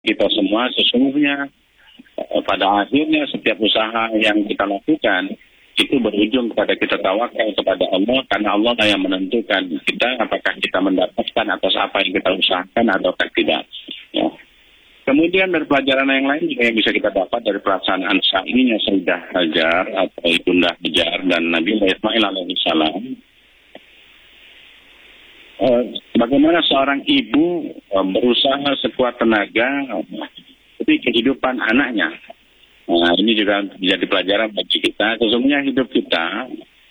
kita semua sesungguhnya pada akhirnya setiap usaha yang kita lakukan itu berujung kepada kita tawakal kepada Allah, karena Allah lah yang menentukan kita apakah kita mendapatkan atas apa yang kita usahakan atau tidak. Ya. Kemudian dari pelajaran yang lain juga yang bisa kita dapat dari pelaksanaan sa'inya Sayyidah Hajar atau Ibunda Hajar dan Nabi Ismail alaihissalam. Bagaimana seorang ibu berusaha sekuat tenaga demi kehidupan anaknya. Nah, ini juga menjadi pelajaran bagi kita. Sesungguhnya hidup kita,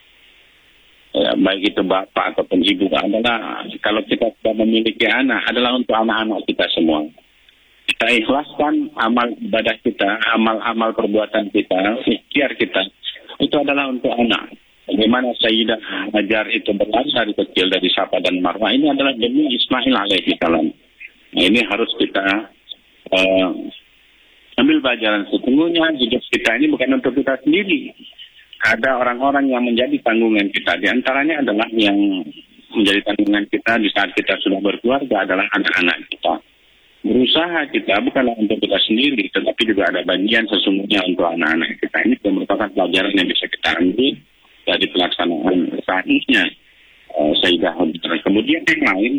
baik itu bapak ataupun ibu, adalah kalau kita sudah memiliki anak, adalah untuk anak-anak kita semua. Kita ikhlaskan amal ibadah kita, amal-amal perbuatan kita, ikhtiar kita, itu adalah untuk anak. Bagaimana Sayyidah Hajar itu berlari dari kecil dari Safa dan Marwah, ini adalah demi Ismail alaihissalam. Nah, ini harus kita ambil pelajaran. Sesungguhnya hidup kita ini bukan untuk kita sendiri. Ada orang-orang yang menjadi tanggungan kita. Di antaranya adalah yang menjadi tanggungan kita di saat kita sudah berkeluarga adalah anak-anak kita. Berusaha kita bukanlah untuk kita sendiri, tetapi juga ada bagian sesungguhnya untuk anak-anak kita. Ini merupakan pelajaran yang bisa kita ambil dari pelaksanaan saatnya Sayyidah Hajar. Kemudian yang lain,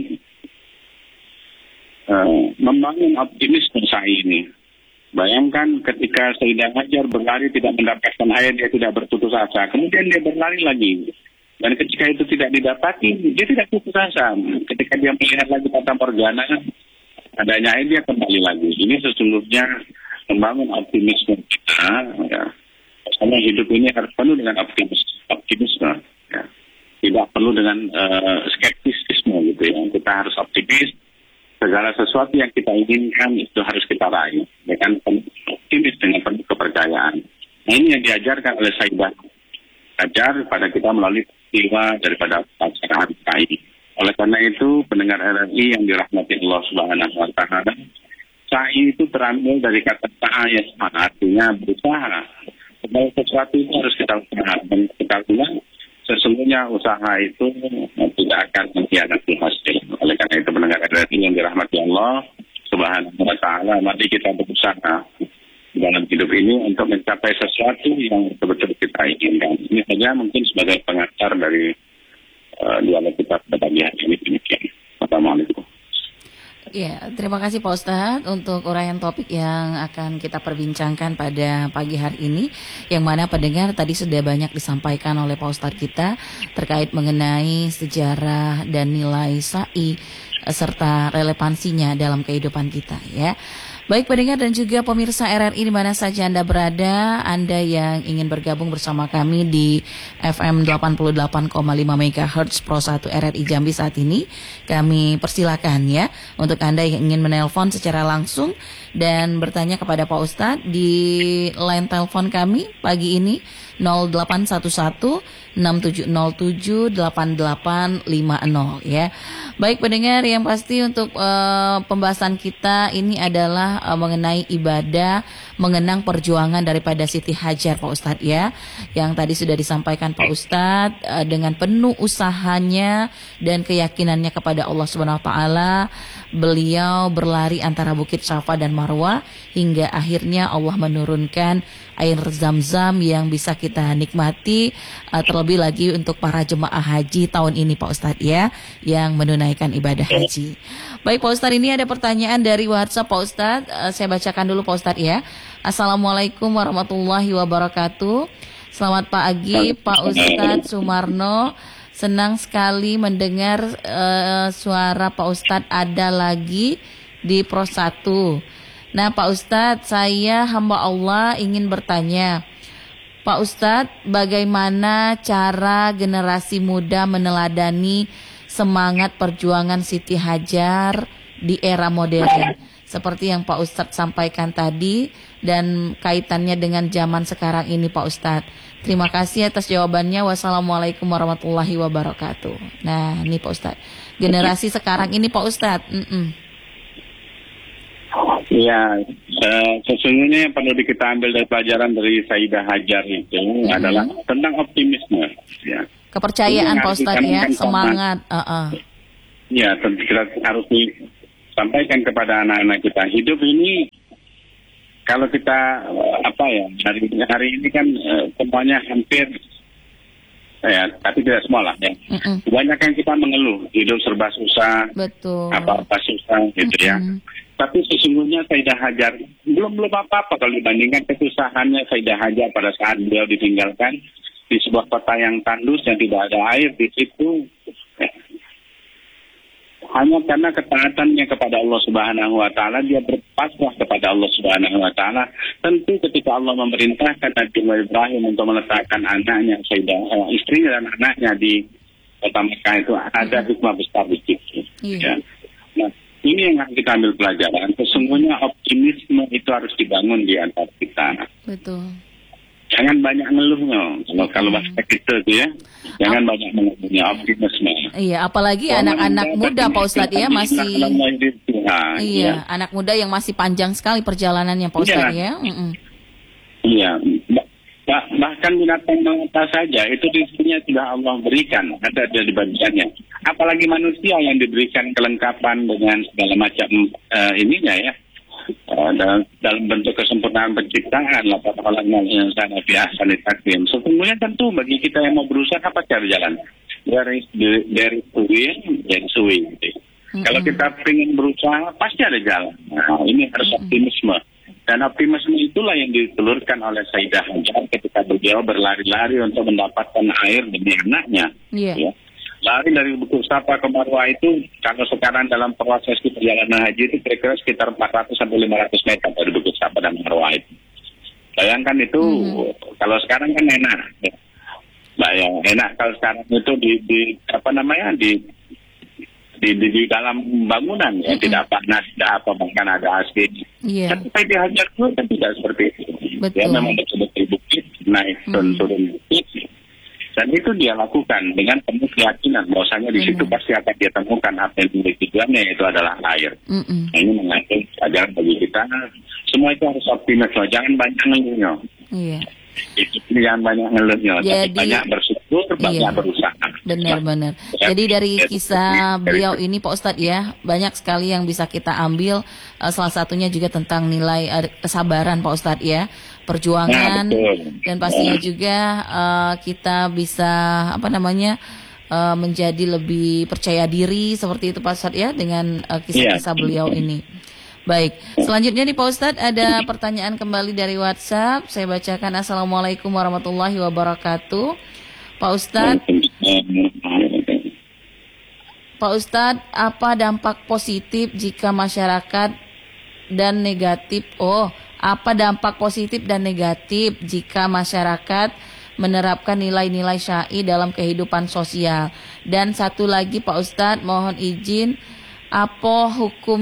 membangun optimisme saat ini. Bayangkan ketika Sayyidah Hajar berlari tidak mendapatkan air, dia tidak berputus asa. Kemudian dia berlari lagi. Dan ketika itu tidak didapati, dia tidak putus asa. Ketika dia melihat lagi Fata Morgana, adanya air, dia kembali lagi. Ini sesungguhnya membangun optimisme kita. Ya. Karena hidup ini harus penuh dengan optimisme. Ya. Tidak perlu dengan skeptisisme gitu ya. Kita harus optimis. Segala sesuatu yang kita inginkan itu harus kita raih dengan optimis, dengan penuh kepercayaan. Nah, ini yang diajarkan oleh Sayyidah Hajar pada kita melalui peristiwa daripada pelaksanaan sa'i. Oleh karena itu, pendengar RRI yang dirahmati Allah Subhanahu wa Ta'ala, sa'i itu terambil dari kata sa'aya, artinya berusaha. Segala sesuatu itu harus kita usaha. Dan kita bilang, sesungguhnya usaha itu tidak akan mengkhianati hasil. Oleh karena itu pendengar RRI yang dirahmati Allah Subhanahu wa Ta'ala, mari kita berusaha dalam hidup ini untuk mencapai sesuatu yang betul-betul kita inginkan. Ini saja mungkin sebagai pengantar dari dialog kita pada pagi hari ini. Demikian. Assalamualaikum. Ya, terima kasih Pak Ustadz untuk uraian topik yang akan kita perbincangkan pada pagi hari ini, yang mana pendengar tadi sudah banyak disampaikan oleh Pak Ustadz kita terkait mengenai sejarah dan nilai sa'i serta relevansinya dalam kehidupan kita ya. Baik pendengar dan juga pemirsa RRI di mana saja Anda berada, Anda yang ingin bergabung bersama kami di FM 88,5 MHz Pro 1 RRI Jambi saat ini, kami persilakan ya untuk Anda yang ingin menelpon secara langsung dan bertanya kepada Pak Ustadz di line telepon kami pagi ini 0811 6707 8850 ya. Baik pendengar, yang pasti untuk pembahasan kita ini adalah mengenai ibadah mengenang perjuangan daripada Siti Hajar Pak Ustadz ya, yang tadi sudah disampaikan Pak Ustadz dengan penuh usahanya dan keyakinannya kepada Allah Subhanahu wa Ta'ala, beliau berlari antara Bukit Safa dan Marwah hingga akhirnya Allah menurunkan air zam-zam yang bisa kita nikmati, terlebih lagi untuk para jemaah haji tahun ini Pak Ustadz ya, yang menunaikan ibadah haji. Baik Pak Ustadz, ini ada pertanyaan dari WhatsApp Pak Ustadz, saya bacakan dulu Pak Ustadz ya. Assalamualaikum warahmatullahi wabarakatuh. Selamat pagi Pak Ustadz Sumarno, senang sekali mendengar suara Pak Ustadz ada lagi di Pro 1. Nah Pak Ustadz, saya hamba Allah ingin bertanya, Pak Ustadz, bagaimana cara generasi muda meneladani semangat perjuangan Siti Hajar di era modern? Seperti yang Pak Ustadz sampaikan tadi dan kaitannya dengan zaman sekarang ini Pak Ustadz. Terima kasih atas jawabannya. Wassalamualaikum warahmatullahi wabarakatuh. Nah ini Pak Ustadz, generasi sekarang ini Pak Ustadz. Ya, sesungguhnya yang perlu kita ambil dari pelajaran dari Sayyidah Hajar itu adalah tentang optimisme. Ya. Kepercayaan Pak Ustadz ya, semangat. Ya, tentu kita harus sampaikan kepada anak-anak kita, hidup ini kalau kita hari ini kan semuanya hampir tapi tidak semua lah ya. Kebanyakan kita mengeluh, hidup serba susah, betul, apa-apa susah gitu ya. Tapi sesungguhnya Sayyidah Hajar belum apa-apa kalau dibandingkan kesusahannya Sayyidah Hajar pada saat beliau ditinggalkan di sebuah kota yang tandus yang tidak ada air di situ. Hanya karena ketaatannya kepada Allah Subhanahu wa taala, dia berpasrah kepada Allah Subhanahu wa taala. Tentu ketika Allah memerintahkan Nabi Ibrahim untuk meletakkan anaknya, istrinya dan anaknya di kota Mekah itu ada hikmah besar di situ. Ya. Nah, ini yang harus kita ambil pelajaran. Sesungguhnya optimisme itu harus dibangun di antara kita. Betul. Jangan banyak ngeluhnya. Kalau bahasa kita itu ya, jangan banyak ngeluhnya, optimisme. Iya, apalagi anak-anak muda Pak Ustadz ya masih. Iya, anak muda yang masih panjang sekali perjalanannya Pak Ustadz ya. Iya. Bahkan binatang melata saja itu rezekinya sudah Allah berikan, ada di bagiannya. Apalagi manusia yang diberikan kelengkapan dengan segala macam ininya ya. Dalam bentuk kesempurnaan penciptaan, laqad khalaqnal insana fi ahsani taqwim. Sesungguhnya tentu bagi kita yang mau berusaha pasti ada jalan. Dari suwi. Kalau kita ingin berusaha pasti ada jalan. Nah, ini harus optimisme. Dan optimisme itulah yang ditelurkan oleh Sayyidah Hajar ketika beliau berlari-lari untuk mendapatkan air demi anaknya. Ya. Lari dari Bukit Safa ke Marwah itu, kalau sekarang dalam proses perjalanan haji itu kira-kira sekitar 400 sampai 500 meter dari Bukit Safa dan Marwah itu. Bayangkan itu, kalau sekarang kan enak. Enak kalau sekarang itu di dalam bangunan ya, tidak panas, tidak apa, bahkan ada AC. Tapi di Hajar itu kan tidak seperti itu. Dia memang betul-betul bukit, naik turun bukit. Dan itu dia lakukan dengan penuh keyakinan bahwasanya di situ pasti akan dia temukan apa yang menjadi tujuannya, yaitu adalah air. Nah, ini mengandung pelajaran bagi kita. Semua itu harus optimis, jangan banyak ngeluhnya. Jangan banyak ngeluhnya, tapi banyak bersyukur, banyak berusaha. Benar-benar. Jadi dari kisah beliau ini Pak Ustadz ya, banyak sekali yang bisa kita ambil. Salah satunya juga tentang nilai kesabaran Pak Ustadz ya, perjuangan, dan pastinya juga kita bisa menjadi lebih percaya diri seperti itu Pak Ustadz ya, dengan kisah-kisah beliau ini. Baik, selanjutnya nih Pak Ustadz ada pertanyaan kembali dari WhatsApp. Saya bacakan. Assalamualaikum warahmatullahi wabarakatuh. Pak Ustadz, apa dampak positif jika masyarakat dan negatif? Apa dampak positif dan negatif jika masyarakat menerapkan nilai-nilai syar'i dalam kehidupan sosial? Dan satu lagi Pak Ustadz, mohon izin, apa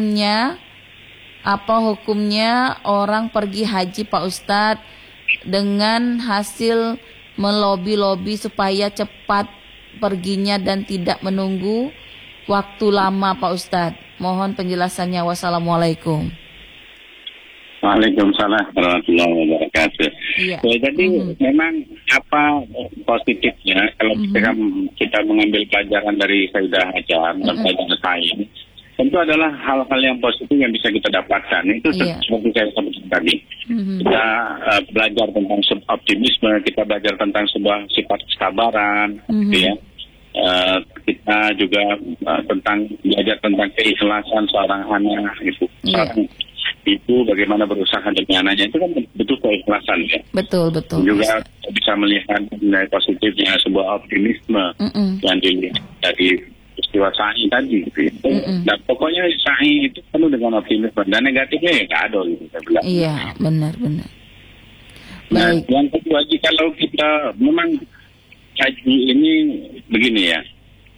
hukumnya orang pergi haji Pak Ustadz dengan hasil melobi-lobi supaya cepat perginya dan tidak menunggu waktu lama Pak Ustadz? Mohon penjelasannya. Wassalamualaikum. Waalaikumsalam warahmatullahi wabarakatuh. Jadi memang apa positifnya kalau kita mengambil pelajaran dari Sayyidah Hajar dan pelajaran sains, tentu adalah hal-hal yang positif yang bisa kita dapatkan. Itu seperti saya sebutkan tadi. Kita belajar tentang optimisme, kita belajar tentang sebuah sifat kesabaran, kita juga belajar tentang keikhlasan seorang anak itu. Seorang ibu bagaimana berusaha demi anaknya, itu kan betul keikhlasan ya. Betul. Juga bisa melihat nilai positifnya sebuah optimisme yang dilihat dari peristiwa sa'i tadi gitu. Dan pokoknya sa'i itu penuh dengan optimisme, dan negatifnya ya nggak ada gitu saya bilang. Iya, benar. Nah, yang kedua lagi kalau kita memang haji ini begini ya,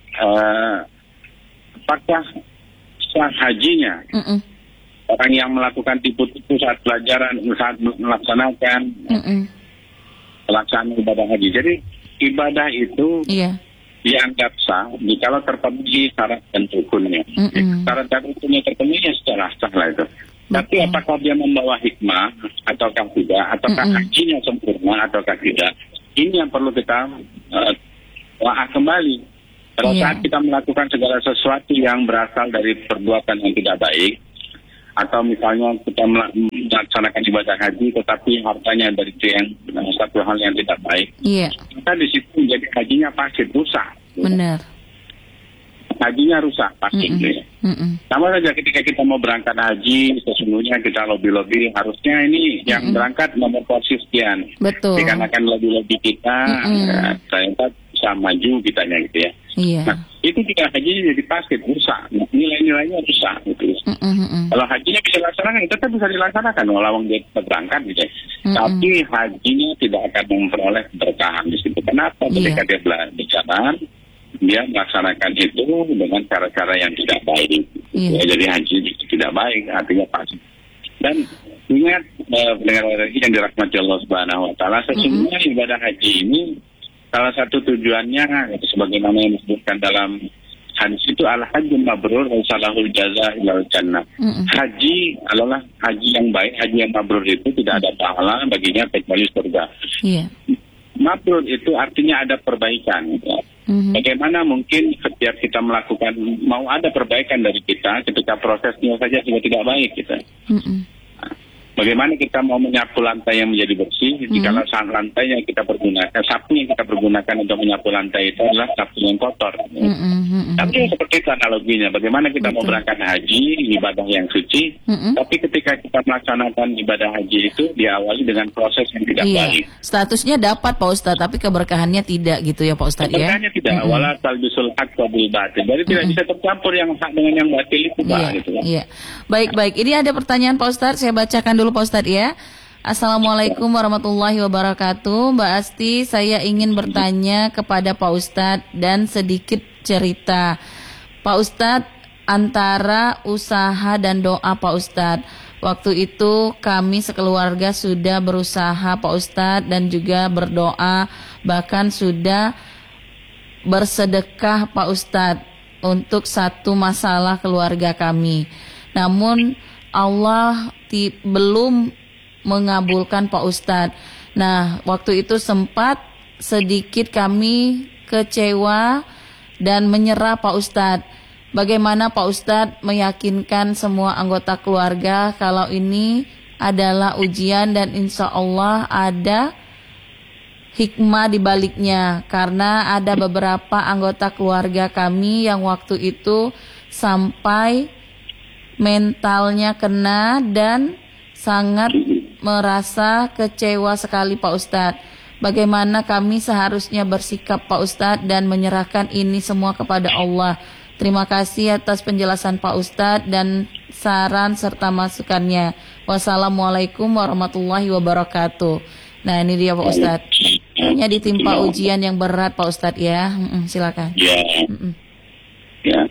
apakah sah hajinya orang yang melakukan tipu-tipu saat pelajaran, saat melaksanakan pelaksanaan ibadah haji. Jadi ibadah itu dianggap sah kalau terpenuhi syarat dan rukunnya. Syarat dan rukunnya terpenuhi secara sah lah itu. Tapi apakah dia membawa hikmah ataukah tidak, ataukah hajinya sempurna ataukah tidak, ini yang perlu kita kembali. Kalau Iya. saat kita melakukan segala sesuatu yang berasal dari perbuatan yang tidak baik, atau misalnya kita melaksanakan ibadah haji tetapi hartanya dari yang satu hal yang tidak baik, Iya, maka di situ menjadi hajinya pasti rusak. benar. Hajinya rusak pasti. Sama saja ketika kita mau berangkat haji, sesungguhnya kita lobby-lobby, harusnya ini yang berangkat nomor porsi sekian. Betul. Dikarenakan lobby-lobby kita, ternyata bisa maju kitanya gitu ya. Iya. Nah, itu juga hajinya jadi pasti rusak. Nilai-nilainya rusak gitu. Kalau hajinya bisa dilaksanakan, tetap bisa dilaksanakan walaupun dia tetap berangkat gitu. Tapi hajinya tidak akan memperoleh keberkahan di situ. Kenapa? Ketika dia berjalan, dia melaksanakan itu dengan cara-cara yang tidak baik. Ya, jadi haji tidak baik, artinya pasti. Dan ingat pendengar yang dirahmati Allah Subhanahu wa taala, sesungguhnya ibadah haji ini salah satu tujuannya sebagaimana yang disebutkan dalam hadis itu al-hajjul mabrur wa salahul jaza ilal jannah. Haji adalah haji yang baik, haji yang mabrur itu tidak ada pahala baginya kecuali surga. Iya. Mabrur itu artinya ada perbaikan. Bagaimana mungkin setiap kita melakukan, mau ada perbaikan dari kita ketika prosesnya saja sudah tidak baik kita. Bagaimana kita mau menyapu lantai yang menjadi bersih jika lantai yang kita pergunakan, sapu yang kita pergunakan untuk menyapu lantai itu adalah sapu yang kotor. Tapi seperti itu analoginya, bagaimana kita mau berangkat haji, ibadah yang suci, tapi ketika kita melaksanakan ibadah haji itu diawali dengan proses yang tidak baik. Statusnya dapat Pak Ustadz, tapi keberkahannya tidak gitu ya Pak Ustadz ya? Keberkahannya tidak, wala talbisul haqqa bil batil. Jadi tidak bisa tercampur yang hak dengan yang batil itu Pak. Gitu. Iya. Baik. Ini ada pertanyaan Pak Ustadz, saya bacakan dulu Pak Ustadz ya. Assalamualaikum warahmatullahi wabarakatuh. Mbak Asti, saya ingin bertanya kepada Pak Ustadz dan sedikit cerita. Pak Ustadz, antara usaha dan doa Pak Ustadz. Waktu itu kami sekeluarga sudah berusaha Pak Ustadz dan juga berdoa, bahkan sudah bersedekah Pak Ustadz untuk satu masalah keluarga kami. Namun Allah belum mengabulkan Pak Ustadz. Nah, waktu itu sempat sedikit kami kecewa dan menyerah Pak Ustadz. Bagaimana Pak Ustadz meyakinkan semua anggota keluarga kalau ini adalah ujian dan insya Allah ada hikmah di baliknya, karena ada beberapa anggota keluarga kami yang waktu itu sampai mentalnya kena dan sangat merasa kecewa sekali Pak Ustadz. Bagaimana kami seharusnya bersikap Pak Ustadz dan menyerahkan ini semua kepada Allah. Terima kasih atas penjelasan Pak Ustadz dan saran serta masukannya. Wassalamualaikum warahmatullahi wabarakatuh. Nah, ini dia Pak Ustadz. Hanya ditimpa ujian yang berat Pak Ustadz ya. Silakan. Ya.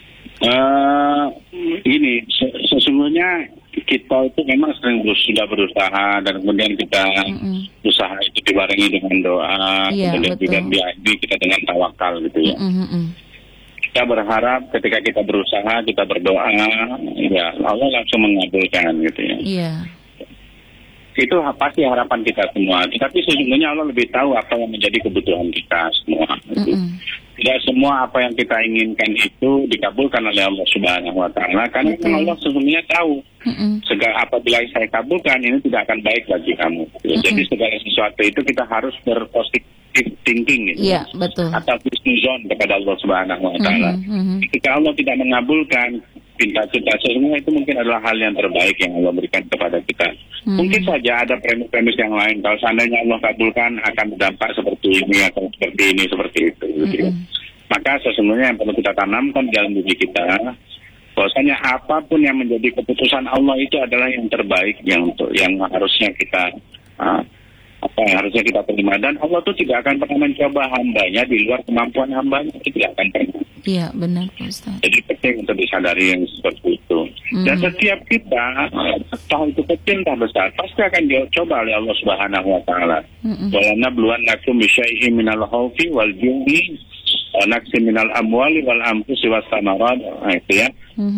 Ini sesungguhnya kita itu memang sudah berusaha dan kemudian kita usaha itu dibarengi dengan doa, kemudian juga diadu kita dengan tawakal gitu ya. Kita berharap ketika kita berusaha, kita berdoa, ya Allah langsung mengabulkan gitu ya. Iya. Itu pasti harapan kita semua. Tetapi sesungguhnya Allah lebih tahu apa yang menjadi kebutuhan kita semua. Tidak semua apa yang kita inginkan itu dikabulkan oleh Allah Subhanahu wa taala, karena Allah sesungguhnya tahu segala apabila saya kabulkan ini tidak akan baik bagi kamu. Jadi segala sesuatu itu kita harus berpositif thinking gitu. Iya, betul. Atau husnuzon kepada Allah Subhanahu wa taala. Ketika Allah tidak mengabulkan pinta-pinta semua itu mungkin adalah hal yang terbaik yang Allah berikan kepada kita. Mungkin saja ada premis-premis yang lain. Kalau seandainya Allah kabulkan akan berdampak seperti ini atau seperti ini, seperti itu. Gitu. Maka sesungguhnya yang perlu kita tanamkan dalam diri kita, bahwasanya apapun yang menjadi keputusan Allah itu adalah yang terbaik yang harusnya kita harusnya kita terima, dan Allah itu tidak akan pernah mencoba hambanya di luar kemampuan hambanya, itu tidak akan pernah. Iya, benar Pak Ustaz. Jadi penting untuk disadari yang seperti itu. Dan setiap kita, entah itu kecil entah besar, pasti akan dicoba oleh Allah Subhanahu wa taala. Wa lanabluwannakum bisyai'in minal khaufi wal ju'i wa naqsin minal amwali wal anfusi was samarat. Itu ya.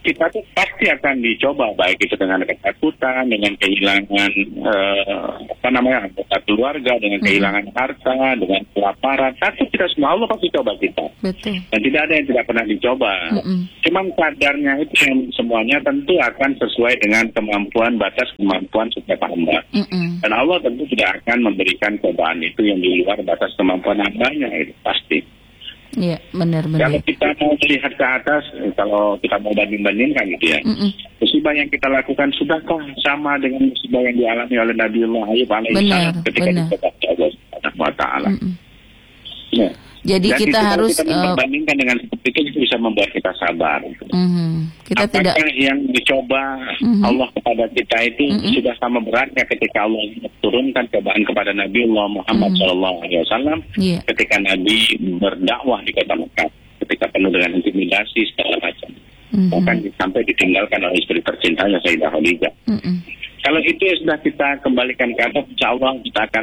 kita tuh pasti akan dicoba, baik itu dengan ketakutan, dengan kehilangan anggota keluarga, dengan kehilangan harta, dengan kelaparan. Tapi kita semua, Allah pasti coba kita. Betul. Dan tidak ada yang tidak pernah dicoba. Cuman kadarnya itu yang semuanya tentu akan sesuai dengan batas kemampuan setiap hamba. Dan Allah tentu tidak akan memberikan cobaan itu yang di luar batas kemampuan hambanya, itu pasti. Iya, benar-benar. Kalau kita mau melihat ke atas, kalau kita mau banding-bandingkan gitu ya, musibah yang kita lakukan sudahkah sama dengan musibah yang dialami oleh Nabiullah Ayub alaihissalam ketika dicoba Allah Subhanahu wa Ta'ala. Ya. Jadi kita harus kita membandingkan dengan seperti itu bisa membuat kita sabar. Kita apakah yang dicoba Allah kepada kita itu sudah sama beratnya ketika Allah turunkan cobaan kepada Nabiullah Muhammad SAW ketika Nabi berdakwah di kota Mekah, ketika penuh dengan intimidasi segala macam, bahkan sampai ditinggalkan oleh istri tercintanya Sayyidah Khadijah. Kalau itu sudah kita kembalikan ke atas, insya Allah kita akan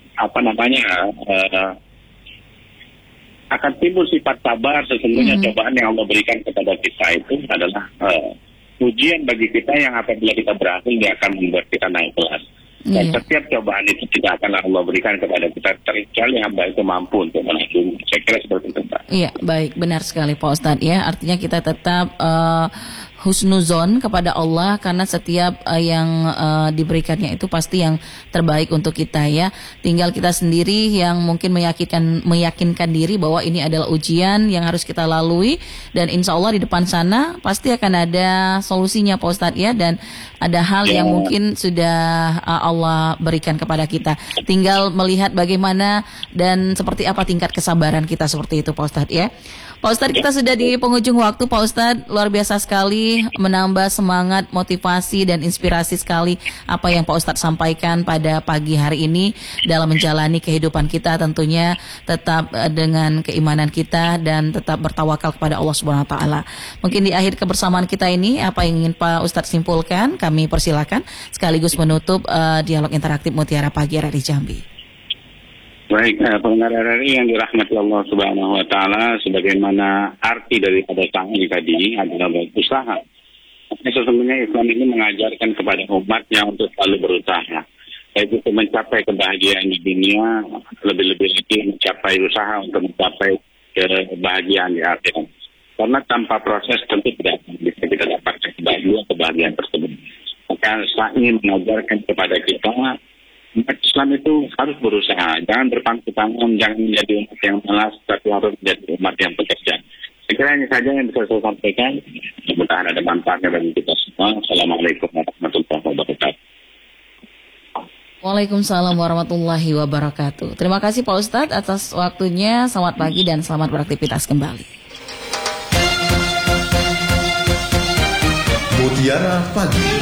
akan timbul sifat sabar. Sesungguhnya cobaan yang Allah berikan kepada kita itu adalah ujian bagi kita yang apabila kita berhasil dia akan membuat kita naik kelas. Dan setiap cobaan itu tidak akan Allah berikan kepada kita kecuali hamba itu mampu untuk menanggung. Saya kira seperti itu, Pak. Iya, baik, benar sekali Pak Ustadz ya. Artinya kita tetap husnuzon kepada Allah karena setiap yang diberikannya itu pasti yang terbaik untuk kita ya. Tinggal kita sendiri yang mungkin meyakinkan diri bahwa ini adalah ujian yang harus kita lalui, dan insya Allah di depan sana pasti akan ada solusinya Pak Ustadz ya, dan ada hal yang mungkin sudah Allah berikan kepada kita. Tinggal melihat bagaimana dan seperti apa tingkat kesabaran kita, seperti itu Pak Ustadz ya. Pak Ustadz, kita sudah di penghujung waktu Pak Ustadz. Luar biasa sekali, menambah semangat, motivasi dan inspirasi sekali apa yang Pak Ustadz sampaikan pada pagi hari ini dalam menjalani kehidupan kita, tentunya tetap dengan keimanan kita dan tetap bertawakal kepada Allah Subhanahu wa Ta'ala. Mungkin di akhir kebersamaan kita ini apa yang ingin Pak Ustadz simpulkan, kami persilakan sekaligus menutup dialog interaktif Mutiara Pagi RRI Jambi. Baik, pendengar RRI yang dirahmati Allah Subhanahu wa Ta'ala, sebagaimana arti daripada ta'ali tadi adalah berusaha. Sesungguhnya Islam ini mengajarkan kepada umatnya untuk selalu berusaha, yaitu mencapai kebahagiaan di dunia, lebih-lebih lagi mencapai usaha untuk mencapai kebahagiaan di akhirat. Karena tanpa proses tentu tidak bisa kita dapatkan kebahagiaan tersebut. Maka Islam ini mengajarkan kepada kita, umat Islam itu harus berusaha, jangan berpangku tangan, jangan menjadi umat yang malas, tapi harus menjadi umat yang bekerja. Sekiranya ini saja yang bisa saya sampaikan. Mudah-mudahan ada manfaatnya bagi kita semua. Assalamualaikum warahmatullahi wabarakatuh. Waalaikumsalam warahmatullahi wabarakatuh. Terima kasih Pak Ustadz atas waktunya. Selamat pagi dan selamat beraktivitas kembali. Mutiara Pagi.